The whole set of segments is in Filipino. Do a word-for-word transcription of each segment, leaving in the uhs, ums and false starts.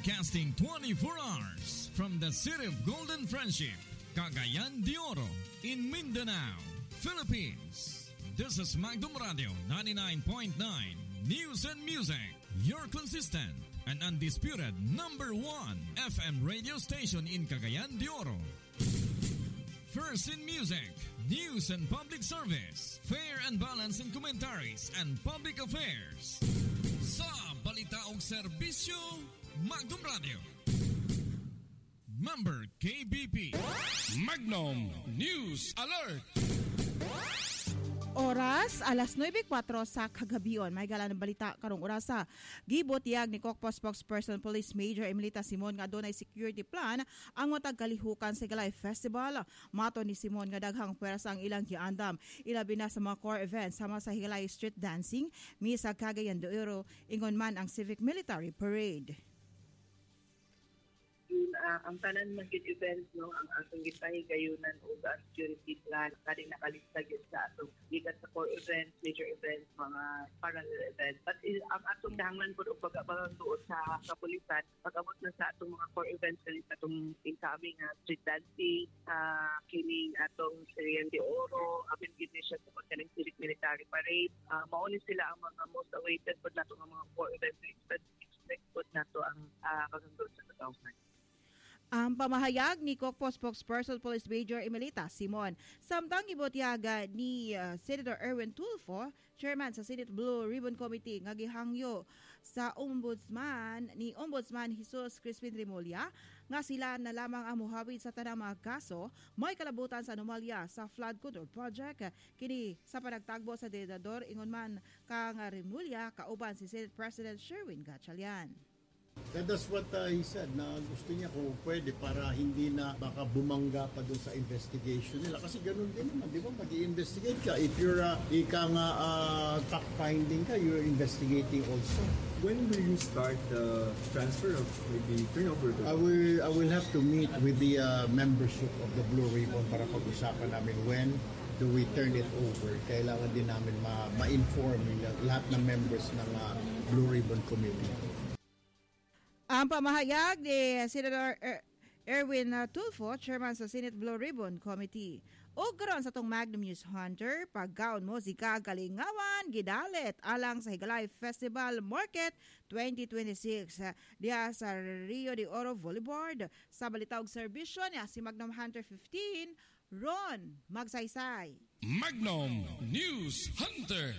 Broadcasting twenty-four hours from the city of Golden Friendship, Cagayan de Oro, in Mindanao, Philippines. This is Magdum Radio ninety-nine point nine News and Music, your consistent and undisputed number one F M radio station in Cagayan de Oro. First in music, news and public service, fair and balanced in commentaries and public affairs. Sa balita og serbisyo, Magdum Radio. Member K B P. Magnum News Alert. Oras, alas nueve kuwatro sa kagabion. May gala ng balita karong orasa. Gibotiyag ni Kokpo spokesperson Police Major Emilita Simon nga adunay security plan ang matag kalihukan sa Higalay Festival. Mato ni Simon nga daghang pwersa ang ilang giandam. Ilabi na sa mga core events sama sa Higalay Street Dancing, Misa Cagayan de Oro, ingon man ang Civic Military Parade. Uh, ang tanan man gid events no ang atong gipahigayunan og ang security plan kani nakalista gid sa atong gikan sa core events, major events, mga parallel events. But il, ang atong dahanglan pud og pag-abang tuod sa kapulisan pag-abot na sa atong mga core events kani sa atong incoming uh, street dancing, uh, kining atong Cagayan de Oro, abin gid ni siya sa kaning civic military parade. Uh, mao ni sila ang mga most awaited pud nato nga mga core events. Expect expect pud nato ang uh, kagandod sa katawhan. Ang pamahayag ni Kokpo spokesperson Police Major Emilita Simon. Samtang ibotyaga ni uh, Senator Erwin Tulfo, chairman sa Senate Blue Ribbon Committee, nga gihangyo sa ombudsman ni Ombudsman Jesus Crispin Remulla nga sila na lamang ang muhawid sa tanang mga kaso may kalabutan sa anomalya sa flood control project. Kini sa panagtagbo sa dedador ingon man kang Remulla kauban si Senate President Sherwin Gatchalian. And that's what uh, he said, na gusto niya kung pwede para hindi na baka bumangga pa doon sa investigation nila. Kasi ganun din naman, di ba? Mag-i-investigate ka. If you're, uh, ika nga, uh, fact-finding ka, you're investigating also. When will you start the transfer of maybe turnover? To- I will, I will have to meet with the uh, membership of the Blue Ribbon para pag-usapan namin when do we turn it over. Kailangan din namin ma- ma-inform lahat ng members ng uh, Blue Ribbon Committee. Ang pamahayag ni Senator er- Erwin Tulfo, chairman sa Senate Blue Ribbon Committee. O karon sa tong Magnum News Hunter, pagkaon mo zika galingawan gidalit alang sa Higalay Festival Market twenty twenty-six diha sa Rio de Oro Boulevard. Sa balitaog serbisyo niya si Magnum Hunter fifteen, Ron Magsaysay. Magnum News Hunter.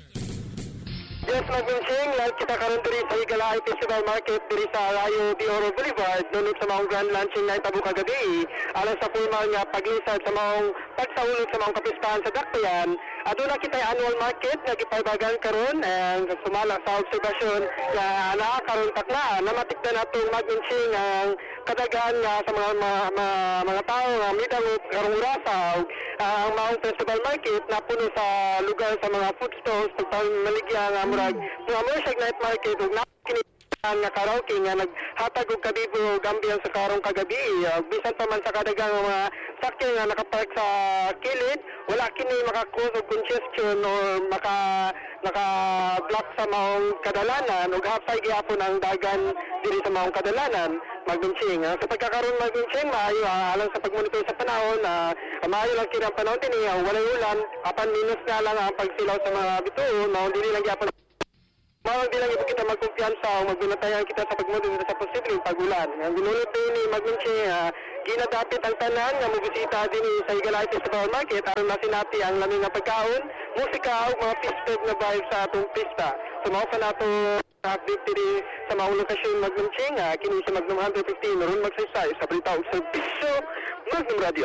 Yes, mag-insing, lahat kita karon diri sa Higalay Festival Market diri sa Rio de Oro Boulevard, dunod sa mga grand launching night tabu kagabi, alang sa formal nga paglisad sa mga pagsaulog sa mga kapistahan sa Dakbayan. Aduna kita annual market nga gipaybagan karon and sumala sa obserbasyon nga naa karon takna namatikdan natong mag-insing ang kadagan nga sa mga mga, mga, mga tao nga midangop karong orasa uh, ang maong festival market napuno sa lugar sa mga food stalls pagpamaligya nga murag mga music night market ug nakini nga karaoke nga naghatag og kadibo gambiyan sa karong kagabi uh, bisan pa man sa kadagang mga sakyan nga nakapark sa kilid wala kini maka-cause og congestion or maka naka-block sa maong kadalanan ug hapay gyapon ang dagan diri sa maong kadalanan magbenching uh, sa pagkakaroon magbenching maayo uh, alang sa pagmonitor sa panahon uh, maayo lang kinang panahon dinhi uh, walay ulan apan minus nga lang ang pagsilaw sa mga bituon mao dili lang gyapon mao di lang ito kita magkumpiyansa o magbinatayan kita sa pagmonitor sa posibleng pagulan. Ang binulot ni Magmenche, uh, ginadapit ang tanan nga mobisita din sa Higalay Festival Market aron masinati ang laming nga pagkaon, musika ug mga festive na vibe sa atong pista. Sumao sa nato update diri sa mga lokasyon Magmenche, uh, kini sa Magnum Hunter fifteen ron magsaysay sa balita ug serbisyo Magnum Radio.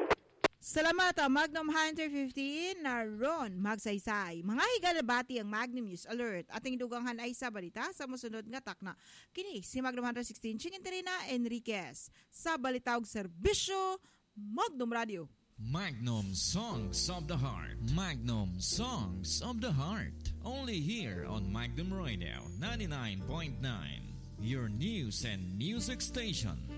Salamat ang Magnum Hunter fifteen na Ron Magsaysay. Mga higalabati ang Magnum News Alert. Ating duganghan ay sa balita sa musunod nga takna. Kini si Magnum Hunter sixteen Chinginterina Enriquez. Sa balitaog serbisyo, Magnum Radio. Magnum Songs of the Heart. Magnum Songs of the Heart. Only here on Magnum Radio ninety-nine point nine. Your news and music station.